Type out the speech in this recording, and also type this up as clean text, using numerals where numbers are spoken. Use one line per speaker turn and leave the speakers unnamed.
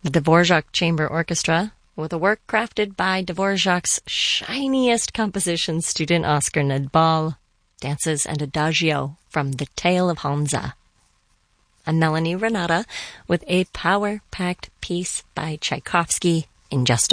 The Dvorak Chamber Orchestra, with a work crafted by Dvorak's shiniest composition student Oscar Nadbal, dances an adagio from The Tale of Hansa. I'm Melanie Renata with a power-packed piece by Tchaikovsky in just